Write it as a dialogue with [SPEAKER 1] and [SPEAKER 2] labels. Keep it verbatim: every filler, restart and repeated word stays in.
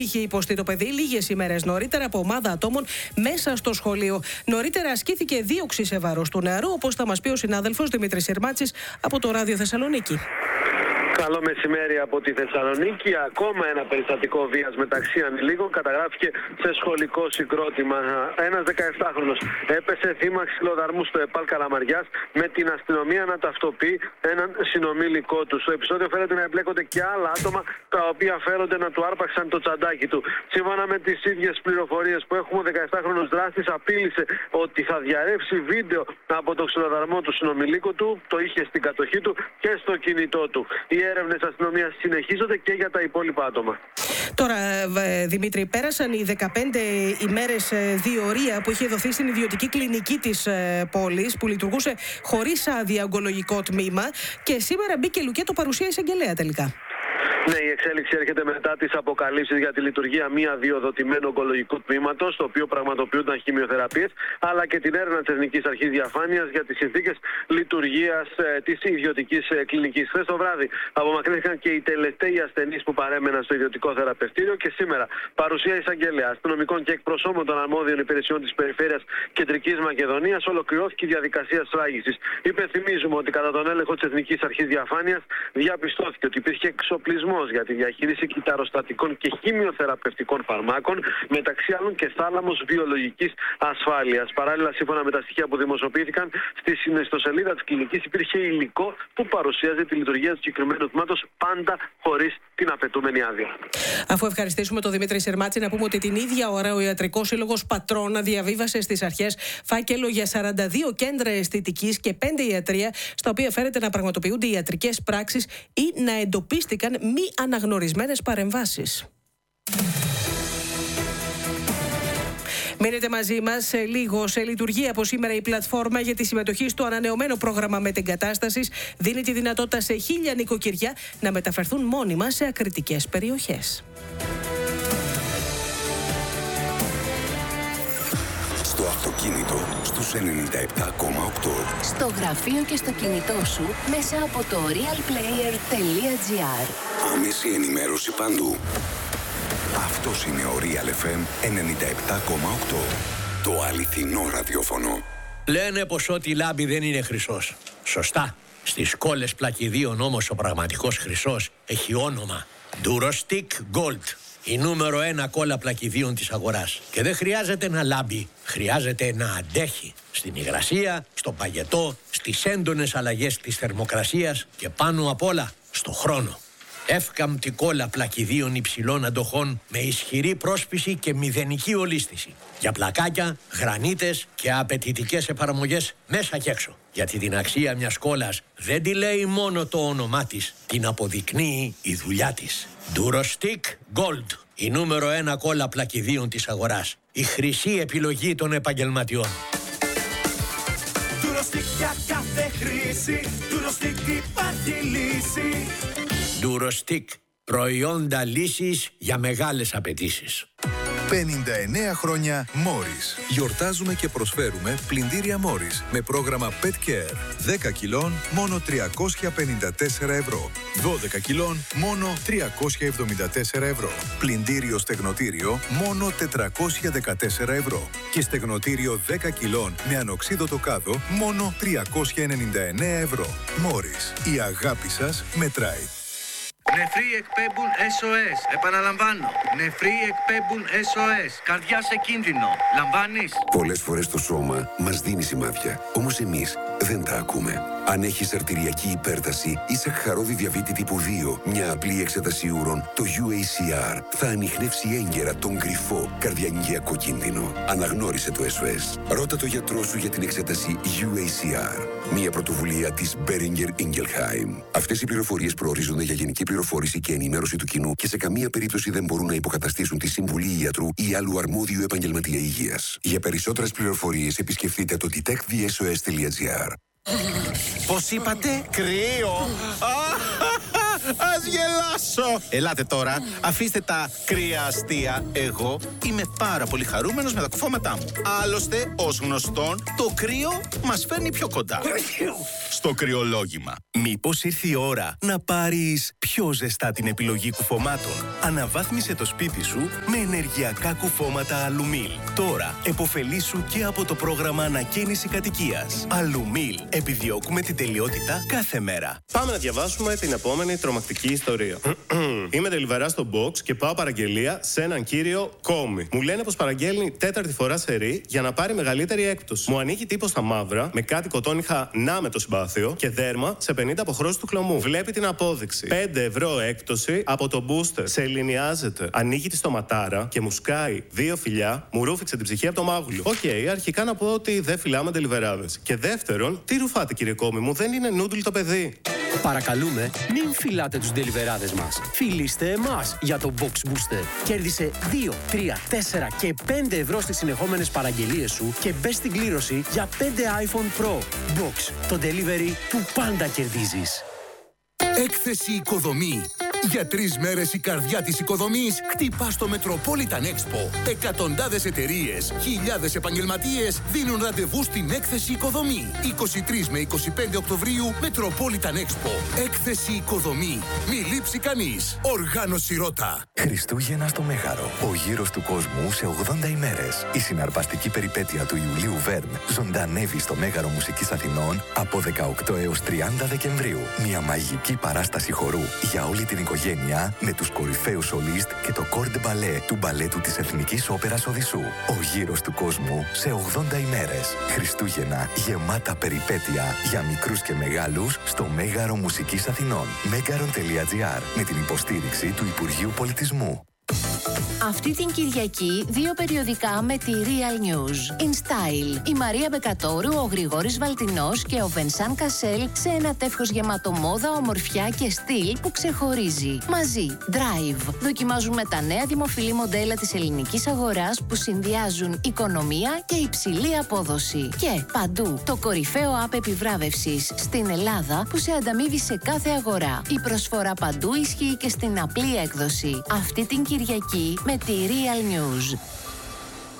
[SPEAKER 1] Είχε υποστεί το παιδί λίγες ημέρες νωρίτερα από ομάδα ατόμων μέσα στο σχολείο. Νωρίτερα ασκήθηκε δίωξη σε βάρος του νεαρού, όπως θα μας πει ο συνάδελφος Δημήτρης Σερμάτσης από το Ράδιο Θεσσαλονίκη.
[SPEAKER 2] Καλό μεσημέρι από τη Θεσσαλονίκη. Ακόμα ένα περιστατικό βίας μεταξύ ανηλίκων καταγράφηκε σε σχολικό συγκρότημα. Ένας δεκαεπτάχρονος έπεσε θύμα ξυλοδαρμού στο ΕΠΑΛ Καλαμαριάς με την αστυνομία να ταυτοποιεί έναν συνομήλικό του. Στο επεισόδιο φαίνεται να εμπλέκονται και άλλα άτομα τα οποία φέρονται να του άρπαξαν το τσαντάκι του. Σύμφωνα με τις ίδιες πληροφορίες που έχουμε, ο δεκαεπτάχρονος δράστης απείλησε ότι θα διαρρεύσει βίντεο από το ξυλοδαρμό του συνομηλίκου του. Το είχε στην κατοχή του και στο κινητό του. Οι έρευνες αστυνομίας συνεχίζονται και για τα υπόλοιπα άτομα.
[SPEAKER 1] Τώρα, Δημήτρη, πέρασαν οι δεκαπέντε ημέρες διορία που είχε δοθεί στην ιδιωτική κλινική της πόλης, που λειτουργούσε χωρίς άδεια ογκολογικό τμήμα, και σήμερα μπήκε λουκέτο παρουσία εισαγγελέα τελικά.
[SPEAKER 2] Ναι, η εξέλιξη έρχεται μετά τις αποκαλύψεις για τη λειτουργία μη αδειοδοτημένου ογκολογικού τμήματος, στο οποίο πραγματοποιούνταν χημειοθεραπείες, αλλά και την έρευνα της Εθνικής Αρχής Διαφάνειας για τις συνθήκες λειτουργίας ε, της ιδιωτικής ε, κλινικής. Χθες το βράδυ απομακρύνθηκαν και οι τελευταίοι ασθενείς που παρέμεναν στο ιδιωτικό θεραπευτήριο και σήμερα παρουσία εισαγγελέα, αστυνομικών και εκπροσώπων των αρμόδιων υπηρεσιών της Περιφέρειας Κεντρικής Μακεδονίας ολοκληρώθηκε η διαδικασία σφράγισης. Υπενθυμίζουμε ότι κατά τον έλεγχο της Εθνικής Αρχής Διαφάνειας διαπιστώθηκε ότι υπήρχε εξοπλισμό για τη διαχείριση κυταροστατικών και χημειοθεραπευτικών φαρμάκων, μεταξύ άλλων και θάλαμος βιολογικής ασφάλειας. Παράλληλα, σύμφωνα με τα στοιχεία που δημοσιοποιήθηκαν στη ιστοσελίδα της κλινικής, υπήρχε υλικό που παρουσίαζε τη λειτουργία του συγκεκριμένου τμήματος, πάντα χωρίς την απαιτούμενη άδεια.
[SPEAKER 1] Αφού ευχαριστήσουμε τον Δημήτρη Σερμάτση, να πούμε ότι την ίδια ώρα ο Ιατρικός Σύλλογος Πατρόνα διαβίβασε στις αρχές φάκελο για σαράντα δύο κέντρα αισθητικής και πέντε ιατρεία, στα οποία φέρεται να πραγματοποιούνται ιατρικές πράξεις ή να εντοπίστηκαν μη αναγνωρισμένες παρεμβάσεις. Μείνετε μαζί μας. Σε λίγο σε λειτουργεί από σήμερα η πλατφόρμα για τη συμμετοχή στο ανανεωμένο πρόγραμμα μετεγκατάστασης. Δίνει τη δυνατότητα σε χίλια νοικοκυριά να μεταφερθούν μόνιμα σε ακριτικές περιοχές.
[SPEAKER 3] Στο αυτοκίνητο στους ενενήντα επτά κόμμα οκτώ.
[SPEAKER 4] Στο γραφείο και στο κινητό σου μέσα από το realplayer τελεία gr.
[SPEAKER 3] Άμεση ενημέρωση παντού. Αυτός είναι ο Real εφ εμ ενενήντα επτά κόμμα οκτώ. Το αληθινό ραδιόφωνο.
[SPEAKER 5] Λένε πως ό,τι λάμπει δεν είναι χρυσός. Σωστά. Στις κόλλες πλακιδίων όμως ο πραγματικός χρυσός έχει όνομα Durostick Gold. Η νούμερο ένα κόλλα πλακιδίων της αγοράς. Και δεν χρειάζεται να λάμπει, χρειάζεται να αντέχει. Στην υγρασία, στο παγετό, στις έντονες αλλαγές της θερμοκρασίας και πάνω απ' όλα στο χρόνο. Εύκαμπτη κόλλα πλακιδίων υψηλών αντοχών με ισχυρή πρόσπιση και μηδενική ολίσθηση. Για πλακάκια, γρανίτες και απαιτητικές εφαρμογές μέσα και έξω. Γιατί την αξία μιας κόλλας δεν τη λέει μόνο το όνομά της, την αποδεικνύει η δουλειά της. Durostick Gold, η νούμερο ένα κόλλα πλακιδίων της αγοράς. Η χρυσή επιλογή των επαγγελματιών.
[SPEAKER 6] Durostick για κάθε χρήση, Durostick υπάρχει λύση.
[SPEAKER 5] Durostick, προϊόντα λύσης για μεγάλες απαιτήσεις.
[SPEAKER 7] πενήντα εννέα χρόνια Morris. Γιορτάζουμε και προσφέρουμε πλυντήρια Morris με πρόγραμμα Pet Care. δέκα κιλών μόνο τριακόσια πενήντα τέσσερα ευρώ. δώδεκα κιλών μόνο τριακόσια εβδομήντα τέσσερα ευρώ. Πλυντήριο στεγνοτήριο μόνο τετρακόσια δεκατέσσερα ευρώ. Και στεγνοτήριο δέκα κιλών με ανοξίδωτο κάδο μόνο τριακόσια ενενήντα εννέα ευρώ. Morris. Η αγάπη σας μετράει.
[SPEAKER 8] Νεφροί εκπέμπουν ες ο ες. Επαναλαμβάνω. Νεφροί εκπέμπουν ες ο ες. Καρδιά σε κίνδυνο. Λαμβάνεις?
[SPEAKER 3] Πολλές φορές το σώμα μας δίνει σημάδια. Όμως εμείς δεν τα ακούμε. Αν έχεις αρτηριακή υπέρταση ή σακχαρόδι διαβήτη τύπου δύο, μια απλή εξέταση ούρων, το γιου έι σι αρ θα ανιχνεύσει έγκαιρα τον κρυφό καρδιαγγειακό κίνδυνο. Αναγνώρισε το ες ο ες. Ρώτα το γιατρό σου για την εξέταση γιου έι σι αρ. Μια πρωτοβουλία της Boehringer Ingelheim. Αυτές οι πληροφορίες προορίζονται για γενική πληροφόρηση και ενημέρωση του κοινού και σε καμία περίπτωση δεν μπορούν να υποκαταστήσουν τη συμβουλή ιατρού ή άλλου αρμόδιου επαγγελματία υγείας. Για περισσότερες πληροφορίες επισκεφτείτε το detect the s o s τελεία gr.
[SPEAKER 9] Πώς είπατε? Κρύο. Ας γελάσω. Ελάτε τώρα, αφήστε τα κρύα αστεία. Εγώ είμαι πάρα πολύ χαρούμενος με τα κουφώματά μου. Άλλωστε, ως γνωστόν, το κρύο μας φέρνει πιο κοντά. Στο κρυολόγημα.
[SPEAKER 10] Μήπως ήρθε η ώρα να πάρεις πιο ζεστά την επιλογή κουφωμάτων? Αναβάθμισε το σπίτι σου με ενεργειακά κουφώματα Αλουμίλ. Τώρα επωφελήσου και από το πρόγραμμα ανακαίνιση κατοικίας. Αλουμίλ. Επιδιώκουμε την τελειότητα κάθε μέρα.
[SPEAKER 11] Πάμε να διαβάσουμε την επόμενη τρομακτική ιστορία. Είμαι τελιβερά στο box και πάω παραγγελία σε έναν κύριο Κόμι. Μου λένε πως παραγγέλνει τέταρτη φορά σερί για να πάρει μεγαλύτερη έκπτωση. Μου ανοίγει τύπο στα μαύρα με κάτι κοτόνιχα να με το συμπάθειο και δέρμα σε πενήντα αποχρώσεις του χλωμού. Βλέπει την απόδειξη. πέντε ευρώ έκπτωση από το booster. Σε ελληνιάζεται. Ανοίγει τη στοματάρα και μου σκάει δύο φιλιά, μου ρούφηξε την ψυχή από το μάγουλο. Οκ, okay, αρχικά να πω ότι δεν φυλάμε τελιβεράδες. Και δεύτερον, τι ρουφάτε κύριε Κόμι μου, δεν είναι νούντλ το παιδί.
[SPEAKER 12] Παρακαλούμε, μην φυλάτε τους ντελιβεράδες μας. Φιλήστε εμάς για το Box Booster. Κέρδισε δύο, τρία, τέσσερα και πέντε ευρώ στις συνεχόμενες παραγγελίες σου και μπες στην κλήρωση για πέντε iPhone Pro. Box, το delivery που πάντα κερδίζεις.
[SPEAKER 13] Έκθεση Οικοδομή. Για τρεις μέρες η καρδιά της οικοδομής χτυπά στο Metropolitan Expo. Εκατοντάδες εταιρείες, χιλιάδες επαγγελματίες δίνουν ραντεβού στην Έκθεση Οικοδομή. είκοσι τρεις με είκοσι πέντε Οκτωβρίου Metropolitan Expo. Έκθεση Οικοδομή. Μη λείψει κανείς. Οργάνωση Ρώτα.
[SPEAKER 14] Χριστούγεννα στο Μέγαρο. Ο γύρος του κόσμου σε ογδόντα ημέρες. Η συναρπαστική περιπέτεια του Ιουλίου Βέρν ζωντανεύει στο Μέγαρο Μουσικής Αθηνών από δεκαοκτώ έως τριάντα Δεκεμβρίου. Μια μαγική παράσταση χορού για όλη την οικογένεια με τους κορυφαίους σολίστ και το κορ ντε μπαλέ του μπαλέτου της Εθνικής Όπερας Οδυσσού. Ο γύρος του κόσμου σε ογδόντα ημέρες. Χριστούγεννα γεμάτα περιπέτεια για μικρούς και μεγάλους στο Μέγαρο Μουσικής Αθηνών. μέγαρον τελεία τζι άρ με την υποστήριξη του Υπουργείου Πολιτισμού.
[SPEAKER 4] Αυτή την Κυριακή δύο περιοδικά με τη Real News. In Style. Η Μαρία Μπεκατόρου, ο Γρηγόρης Βαλτινός και ο Βενσάν Κασέλ σε ένα τεύχος γεμάτο μόδα, ομορφιά και στυλ που ξεχωρίζει. Μαζί. Drive. Δοκιμάζουμε τα νέα δημοφιλή μοντέλα της ελληνικής αγοράς που συνδυάζουν οικονομία και υψηλή απόδοση. Και παντού. Το κορυφαίο app επιβράβευσης στην Ελλάδα που σε ανταμείβει σε κάθε αγορά. Η προσφορά παντού ισχύει και στην απλή έκδοση. Αυτή την Κυριακή με τη Real News.